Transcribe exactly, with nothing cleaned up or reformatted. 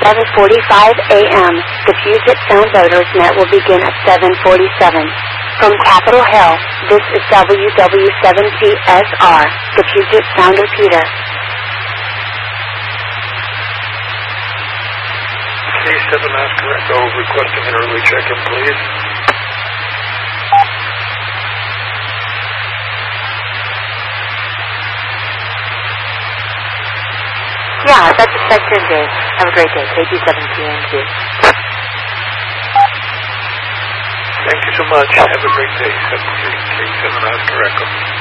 seven forty-five a m The Puget Sound Voters Net will begin at seven forty-seven. From Capitol Hill, this is W W seven C S R, the Puget Sound repeater. C seven Oscar Echo requesting an early check-in, please. Yeah, that's expected, Dave. Have a great day. K G seven P M Q. Thank you so much. Have a great day. K seven Oscar Echo.